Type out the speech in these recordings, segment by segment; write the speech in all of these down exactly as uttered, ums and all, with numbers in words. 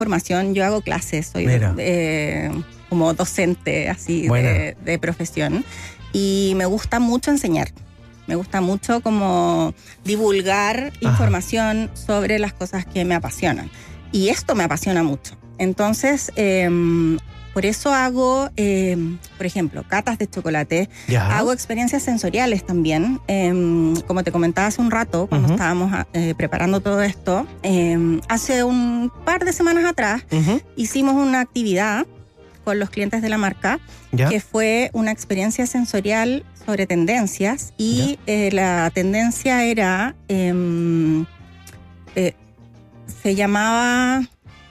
formación, yo hago clases, soy eh, como docente así de, de profesión y me gusta mucho enseñar. Me gusta mucho como divulgar Ajá. información sobre las cosas que me apasionan. Y esto me apasiona mucho. Entonces, eh, por eso hago, eh, por ejemplo, catas de chocolate. ¿Ya? Hago experiencias sensoriales también. Eh, como te comentaba hace un rato, cuando uh-huh. estábamos eh, preparando todo esto, eh, hace un par de semanas atrás uh-huh. hicimos una actividad con los clientes de la marca, ¿Ya? que fue una experiencia sensorial sobre tendencias y eh, la tendencia era, eh, eh, se llamaba,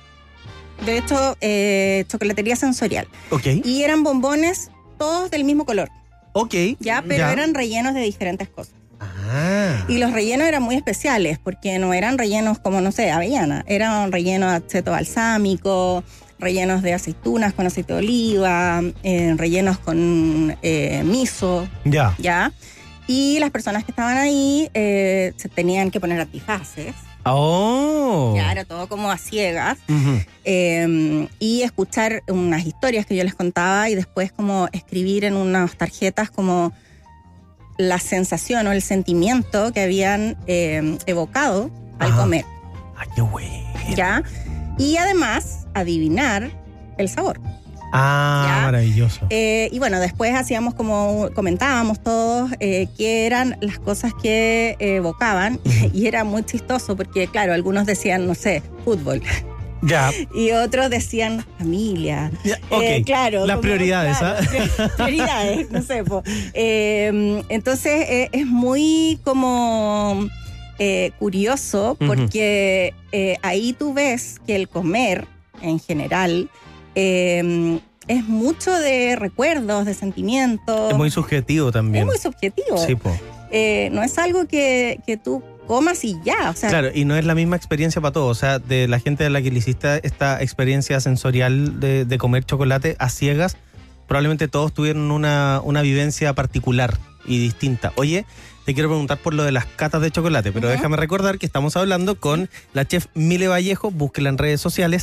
de hecho, eh, chocolatería sensorial. Okay. Y eran bombones todos del mismo color. Ok. Ya, pero ya. eran rellenos de diferentes cosas. Ah. Y los rellenos eran muy especiales porque no eran rellenos como, no sé, avellana. Eran rellenos de aceto balsámico, rellenos de aceitunas con aceite de oliva, eh, rellenos con eh, miso. Ya. Ya. Y las personas que estaban ahí eh, se tenían que poner antifaces. Oh. Ya, era todo como a ciegas. Uh-huh. Eh, y escuchar unas historias que yo les contaba y después como escribir en unas tarjetas como la sensación o el sentimiento que habían eh, evocado al Ajá. comer. ¡Ay, qué bueno! ¿Ya? Y además, adivinar el sabor. Ah, ¿ya? Maravilloso. Eh, y bueno, después hacíamos como, comentábamos todos eh, qué eran las cosas que evocaban. Uh-huh. Y era muy chistoso porque, claro, algunos decían, no sé, fútbol. Ya. Y otros decían familia. Ya, ok. Eh, claro. Las como, prioridades, claro, ¿ah? Prioridades, no sé. Po. Eh, entonces eh, es muy como eh, curioso porque uh-huh. eh, ahí tú ves que el comer en general eh, es mucho de recuerdos, de sentimientos. Es muy subjetivo también. Es muy subjetivo. Sí, po. Eh, no es algo que, que tú comas y ya, o sea. Claro, y no es la misma experiencia para todos. O sea, de la gente a la que le hiciste esta experiencia sensorial de, de comer chocolate a ciegas, probablemente todos tuvieron una, una vivencia particular y distinta. Oye, te quiero preguntar por lo de las catas de chocolate, pero uh-huh. déjame recordar que estamos hablando con la chef Mile Vallejo, búsquela en redes sociales.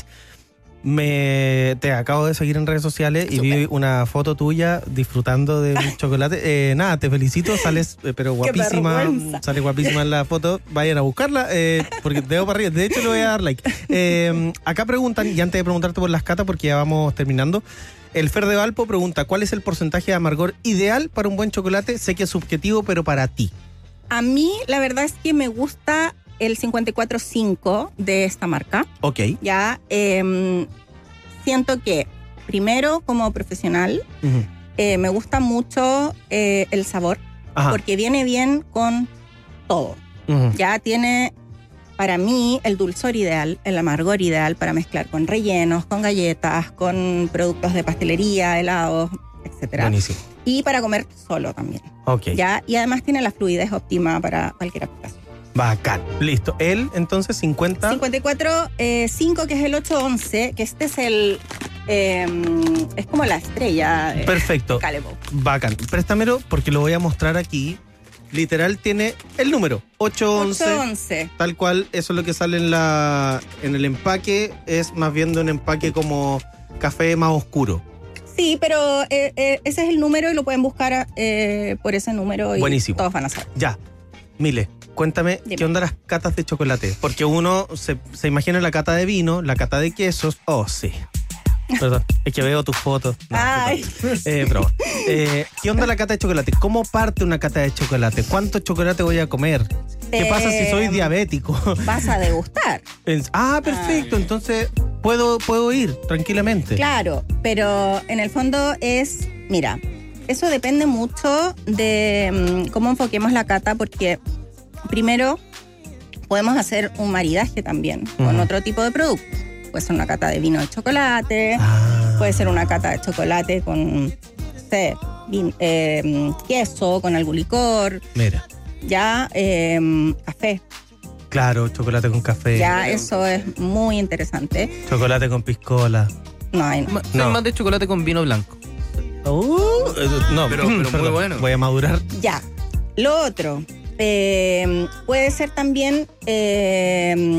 Me te acabo de seguir en redes sociales y Super. vi una foto tuya disfrutando de un chocolate. Eh, nada, te felicito, sales eh, pero guapísima, sale guapísima en la foto. Vayan a buscarla, eh, porque te dejo para arriba. De hecho, le voy a dar like. Eh, acá preguntan, y antes de preguntarte por las catas, porque ya vamos terminando, el Fer de Valpo pregunta, ¿cuál es el porcentaje de amargor ideal para un buen chocolate? Sé que es subjetivo, pero para ti. A mí, la verdad es que me gusta el cincuenta y cuatro cinco de esta marca. Ok. Ya, eh, siento que, primero, como profesional, uh-huh. eh, me gusta mucho eh, el sabor, Ajá. porque viene bien con todo. Uh-huh. Ya tiene, para mí, el dulzor ideal, el amargor ideal para mezclar con rellenos, con galletas, con productos de pastelería, helados, etcétera. Buenísimo. Y para comer solo también. Ok. Ya, y además tiene la fluidez óptima para cualquier aplicación. Bacán. Listo. Él, entonces, cincuenta. cincuenta y cuatro cinco, eh, que es el ocho once, que este es el... Eh, es como la estrella. Eh, Perfecto. Calebo. Bacán. Préstamelo porque lo voy a mostrar aquí. Literal tiene el número. ocho once. ocho once. Tal cual, eso es lo que sale en la en el empaque. Es más bien de un empaque como café más oscuro. Sí, pero eh, eh, ese es el número y lo pueden buscar eh, por ese número y Buenísimo. Todos van a saber. Ya. Mile, cuéntame, Dime. ¿qué onda las catas de chocolate? Porque uno se, se imagina la cata de vino, la cata de quesos. Oh, sí. Perdón, es que veo tus fotos. No, Ay. Eh, pero, eh, ¿qué onda la cata de chocolate? ¿Cómo parte una cata de chocolate? ¿Cuánto chocolate voy a comer? ¿Qué eh, pasa si soy diabético? Vas a degustar. Ah, perfecto. Ay. Entonces, puedo, puedo ir tranquilamente. Claro, pero en el fondo es... Mira... Eso depende mucho de um, cómo enfoquemos la cata, porque primero podemos hacer un maridaje también uh-huh. con otro tipo de producto. Puede ser una cata de vino de chocolate, ah. puede ser una cata de chocolate con, no sé, vin, eh, queso, con algún licor. Mira. Ya, eh, café. Claro, chocolate con café. Ya, eso es muy interesante. Chocolate con piscola. No, hay no. Soy no. más de chocolate con vino blanco. Uh, no, pero, pero muy bueno. Voy a madurar. Ya. Lo otro, eh, puede ser también eh,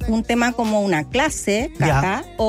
un tema como una clase, cata, o